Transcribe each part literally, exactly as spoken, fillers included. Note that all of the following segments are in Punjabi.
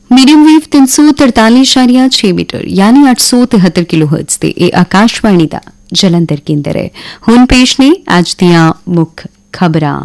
मीडियम वेव तीन सौ तरताली इशारिया छे मीटर यानी आठ सौ तिहत्तर किलो हर्ट्ज ते ਇਹ ਆਕਾਸ਼ਵਾਣੀ ਦਾ ਜਲੰਧਰ ਕੇਂਦਰ ਹੈ। ਹੁਣ ਪੇਸ਼ ਨੇ ਅੱਜ ਦੀਆਂ ਮੁੱਖ ਖਬਰਾਂ।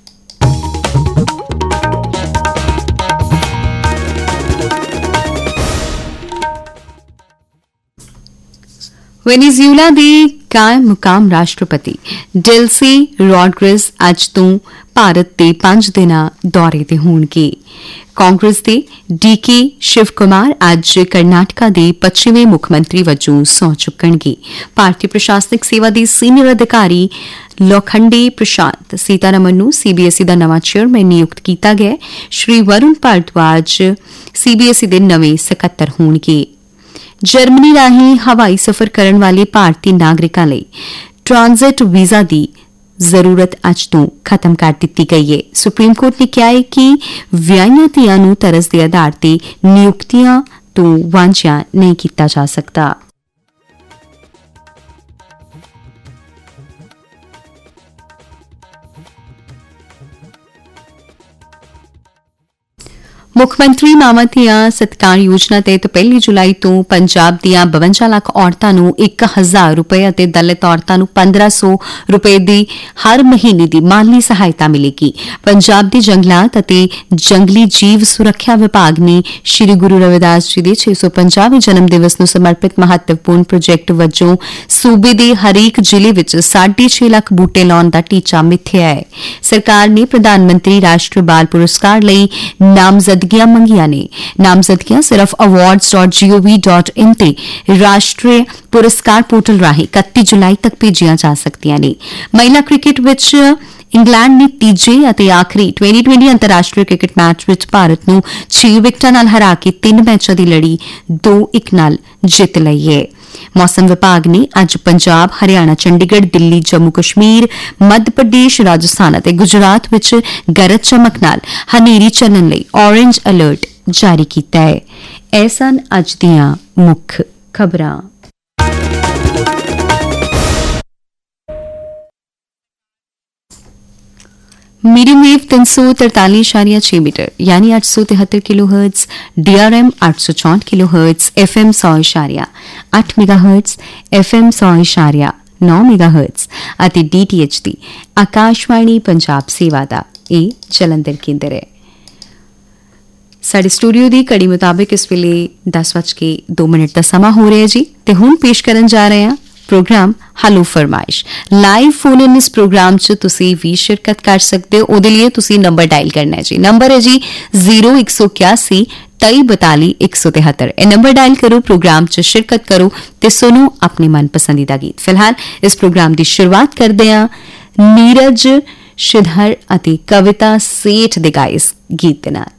वेनेजुएला ਦੇ ਕਾਇਮ ਮੁਕਾਮ ਰਾਸ਼ਟਰਪਤੀ ਡਿਲਸੀ ਰੋਡਰਿਗਜ਼ ਅੱਜ ਤੋਂ ਭਾਰਤ ਦੇ ਪੰਜ ਦਿਨਾਂ ਦੌਰੇ ਤੇ ਹੋਣਗੇ। ਕਾਂਗਰਸ ਦੇ ਡੀ ਕੇ ਸ਼ਿਵ ਕੁਮਾਰ ਅੱਜ ਕਰਨਾਟਕਾ ਦੇ ਪੱਛਮੀ ਮੁੱਖ ਮੰਤਰੀ ਵਜੋਂ ਸਹੁੰ ਚੁੱਕਣਗੇ। ਭਾਰਤੀ ਪ੍ਰਸ਼ਾਸਨਿਕ ਸੇਵਾ ਦੇ ਸੀਨੀਅਰ ਅਧਿਕਾਰੀ ਲੋਖੰਡੇ ਪ੍ਰਸ਼ਾਂਤ ਸੀਤਾਰਮਨ ਨੂੰ ਸੀਬੀਐਸਈ ਦਾ ਨਵਾਂ ਚੇਅਰਮੈਨ ਨਿਯੁਕਤ ਕੀਤਾ ਗਿਆ। ਸ਼੍ਰੀ ਵਰੁਣ ਭਾਰਦਵਾਜ ਸੀਬੀਐਸਈ ਦੇ ਨਵੇਂ ਸਕੱਤਰ ਹੋਣਗੇ। ਜਰਮਨੀ ਰਾਹੀਂ ਹਵਾਈ ਸਫ਼ਰ ਕਰਨ ਵਾਲੇ ਭਾਰਤੀ ਨਾਗਰਿਕਾਂ ਲਈ ਟ੍ਰਾਂਜ਼ਿਟ ਵੀਜ਼ਾ ਦੀ ਜ਼ਰੂਰਤ ਅੱਜ ਤੋਂ ਖਤਮ ਕਰ ਦਿੱਤੀ ਗਈ ਹੈ। ਸੁਪਰੀਮ ਕੋਰਟ ਨੇ ਕਿਹਾ ਹੈ ਕਿ ਵਿਆਹੀਆਂ ਧੀਆਂ ਨੂੰ ਤਰਸ ਦੇ ਆਧਾਰ ਤੇ ਨਿਯੁਕਤੀਆਂ ਤੋਂ ਵਾਂਝਿਆ ਨਹੀਂ ਕੀਤਾ ਜਾ ਸਕਦਾ। ਮੁੱਖ ਮੰਤਰੀ ਮਾਵਾਂ ਧੀਆਂ ਸਤਿਕਾਰ ਯੋਜਨਾ ਤਹਿਤ ਪਹਿਲੀ ਜੁਲਾਈ ਤੋਂ ਪੰਜਾਬ ਦੀਆਂ ਬਵੰਜਾ ਲੱਖ ਔਰਤਾਂ ਨੂੰ ਇੱਕ ਹਜ਼ਾਰ ਰੁਪਏ ਅਤੇ ਦਲਿਤ ਔਰਤਾਂ ਨੂੰ ਪੰਦਰਾਂ ਸੌ ਰੁਪਏ ਦੀ ਹਰ ਮਹੀਨੇ ਦੀ ਮਾਲੀ ਸਹਾਇਤਾ ਮਿਲੇਗੀ। ਪੰਜਾਬ ਦੇ ਜੰਗਲਾਤ ਅਤੇ ਜੰਗਲੀ ਜੀਵ ਸੁਰੱਖਿਆ ਵਿਭਾਗ ਨੇ ਸ੍ਰੀ ਗੁਰੂ ਰਵਿਦਾਸ ਜੀ ਦੇ ਛੇ ਸੌ ਪੰਜਾਹਵੇਂ ਜਨਮ ਦਿਵਸ ਨੂੰ ਸਮਰਪਿਤ ਮਹੱਤਵਪੂਰਨ ਪ੍ਰੋਜੈਕਟ ਵਜੋਂ ਸੂਬੇ ਦੇ ਹਰੇਕ ਜ਼ਿਲ੍ਹੇ ਵਿੱਚ ਸਾਢੇ ਛੇ ਲੱਖ ਬੂਟੇ ਲਾਉਣ ਦਾ ਟੀਚਾ ਮਿੱਥਿਆ ਹੈ। ਸਰਕਾਰ ਨੇ ਪ੍ਰਧਾਨ ਮੰਤਰੀ ਰਾਸ਼ਟਰੀ ਬਾਲ ਪੁਰਸਕਾਰ ਲਈ ਨਾਮਜ਼ਦ ਮੰਗੀਆਂ ਨੇ। ਨਾਮਜ਼ਦਗੀਆਂ ਸਿਰਫ ਅਵਾਰਡਸ ਡਾਟ ਜੀ ਓ ਵੀ ਡਾਟ ਇਨ ਤੇ ਰਾਸ਼ਟਰੀ ਪੁਰਸਕਾਰ ਪੋਰਟਲ ਰਾਹੀਂ ਇਕੱਤੀ ਜੁਲਾਈ ਤੱਕ ਭੇਜੀਆਂ ਜਾ ਸਕਦੀਆਂ ਨੇ। ਮਹਿਲਾ ਕ੍ਰਿਕਟ ਵਿੱਚ ਇੰਗਲੈਂਡ ਨੇ ਤੀਜੇ ਅਤੇ ਆਖਰੀ ਟਵੈਂਟੀ ਟਵੈਂਟੀ ਅੰਤਰਰਾਸ਼ਟਰੀ ਕ੍ਰਿਕਟ ਮੈਚ ਵਿੱਚ ਭਾਰਤ ਨੂੰ ਛੇ ਵਿਕਟਾਂ ਨਾਲ ਹਰਾ ਕੇ ਤਿੰਨ ਮੈਚਾਂ ਦੀ ਲੜੀ ਦੋ ਇੱਕ ਨਾਲ ਜਿੱਤ ਲਈ ਹੈ। ਮੌਸਮ ਵਿਭਾਗ ਨੇ ਅੱਜ ਪੰਜਾਬ, ਹਰਿਆਣਾ, ਚੰਡੀਗੜ੍ਹ, ਦਿੱਲੀ, ਜੰਮੂ ਕਸ਼ਮੀਰ, ਮੱਧ ਪ੍ਰਦੇਸ਼, ਰਾਜਸਥਾਨ ਅਤੇ ਗੁਜਰਾਤ ਵਿੱਚ ਗਰਜ ਚਮਕ ਨਾਲ ਹਨੇਰੀ ਚੱਲਣ ਲਈ ਔਰੇਂਜ ਅਲਰਟ ਜਾਰੀ ਕੀਤਾ ਹੈ। ਇਹ ਸਨ ਅੱਜ ਦੀਆਂ ਮੁੱਖ ਖਬਰਾਂ। मीडियम वेव तीन सौ तरताली इशारिया छे मीटर यानी आठ सौ तिहत्तर किलो हर्ट्ज, डीआरएम आठ सौ चौंठ किलो हर्ट्ज, एफएम सौ इशारिया आठ मेगा हर्ट्ज, एफएम सौ इशारिया नौ मेगा हर्ट्ज ਅਤੇ डीटीएच ਦੀ ਆਕਾਸ਼ਵਾਣੀ ਪੰਜਾਬ ਸੇਵਾ ਦਾ ਇਹ ਜਲੰਧਰ ਕੇਂਦਰ ਹੈ। ਸਾਡੇ ਸਟੂਡੀਓ ਦੀ ਘੜੀ ਮੁਤਾਬਿਕ ਇਸ ਵੇਲੇ ਦਸ ਵੱਜ ਕੇ ਦੋ ਮਿੰਟ ਦਾ ਸਮਾਂ ਹੋ ਰਿਹਾ ਜੀ ਤੇ ਹੁਣ ਪੇਸ਼ ਕਰਨ ਜਾ ਰਹੇ ਹਾਂ प्रोग्राम हलो फरमाइश। लाइव फोन इन इस प्रोग्राम च तुसी भी शिरकत कर सकते हो। उहदे लिए तुसी नंबर डायल करना है जी। नंबर है जी जीरो एक सौ इक्यासी तई बताली एक सौ तिहत्तर। यह नंबर डायल करो, प्रोग्राम च शिरकत करो ते सुनो अपने मन पसंदीदा गीत। फिलहाल इस प्रोग्राम की शुरुआत करते हैं नीरज शिधर अते कविता सेठ दे गाए इस गीत दे नाल।